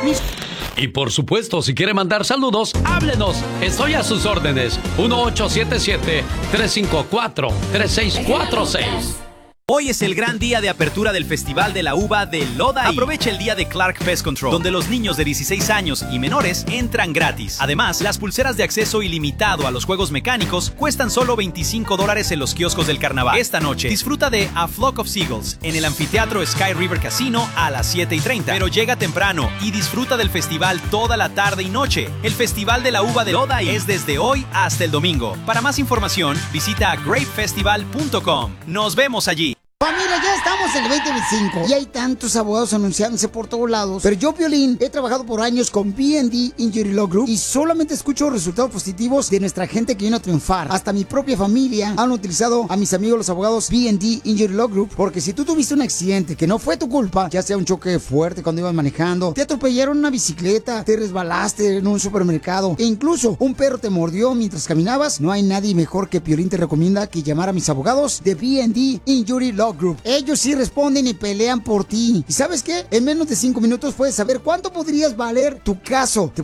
Y por supuesto, si quiere mandar saludos, háblenos. Estoy a sus órdenes. 1877-354-3646. Hoy es el gran día de apertura del Festival de la Uva de Lodaí. Aprovecha el día de Clark Pest Control, donde los niños de 16 años y menores entran gratis. Además, las pulseras de acceso ilimitado a los juegos mecánicos cuestan solo $25 en los kioscos del carnaval. Esta noche, disfruta de A Flock of Seagulls en el anfiteatro Sky River Casino a las 7:30. Pero llega temprano y disfruta del festival toda la tarde y noche. El Festival de la Uva de Lodaí es desde hoy hasta el domingo. Para más información, visita grapefestival.com. Nos vemos allí. Familia, ya estamos en el 2025 y hay tantos abogados anunciándose por todos lados. Pero yo, Piolín, he trabajado por años con B&D Injury Law Group y solamente escucho resultados positivos de nuestra gente que viene a triunfar. Hasta mi propia familia han utilizado a mis amigos los abogados B&D Injury Law Group, porque si tú tuviste un accidente que no fue tu culpa, ya sea un choque fuerte cuando ibas manejando, te atropellaron una bicicleta, te resbalaste en un supermercado e incluso un perro te mordió mientras caminabas, no hay nadie mejor que Piolín te recomienda que llamar a mis abogados de B&D Injury Law Group. Ellos sí responden y pelean por ti. ¿Y sabes qué? En menos de 5 minutos puedes saber cuánto podrías valer tu caso.